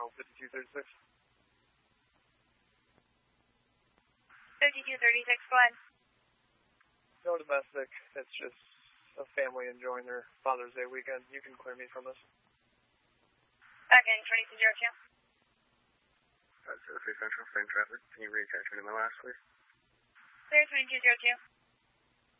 final 5236. 5236, go ahead. No domestic. It's just a family enjoying their Father's Day weekend. You can clear me from this. Again, 2202. 03 Central, same traffic. Can you reattach me to my last, please? Clear 2202.